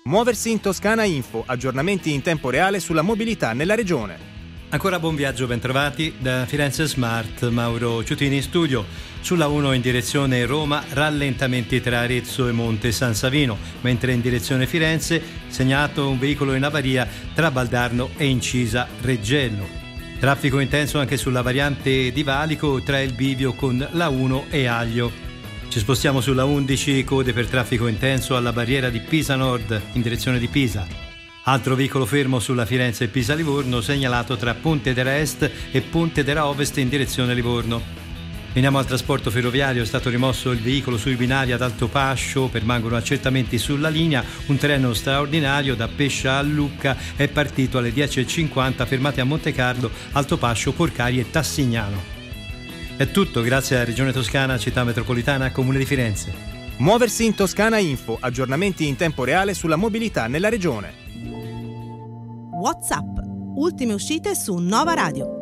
Muoversi in Toscana Info, aggiornamenti in tempo reale sulla mobilità nella regione. Ancora buon viaggio, bentrovati da Firenze Smart, Mauro Ciutini in studio. Sulla 1 in direzione Roma, rallentamenti tra Arezzo e Monte San Savino, mentre in direzione Firenze segnalato un veicolo in avaria tra Valdarno e Incisa Reggello. Traffico intenso anche sulla variante di Valico tra il bivio con la 1 e Aglio. Ci spostiamo sulla 11, code per traffico intenso alla barriera di Pisa Nord in direzione di Pisa. Altro veicolo fermo sulla Firenze e Pisa-Livorno segnalato tra Pontedera Est e Pontedera Ovest in direzione Livorno. Veniamo al trasporto ferroviario, è stato rimosso il veicolo sui binari ad Altopascio, permangono accertamenti sulla linea, un treno straordinario da Pescia a Lucca è partito alle 10.50, fermati a Montecarlo, Altopascio, Porcari e Tassignano. È tutto, grazie alla Regione Toscana, Città Metropolitana, Comune di Firenze. Muoversi in Toscana Info, aggiornamenti in tempo reale sulla mobilità nella regione. WhatsApp, ultime uscite su Nova Radio.